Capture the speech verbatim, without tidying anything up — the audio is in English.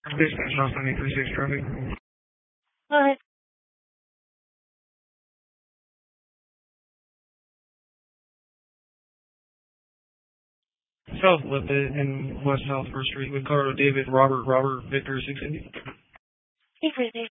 Dispatch House ninety-three six traffic. Alright. South Lippitt and West South First Street with Carter David Robert Robert Victor six eighty. Hey, Brittany.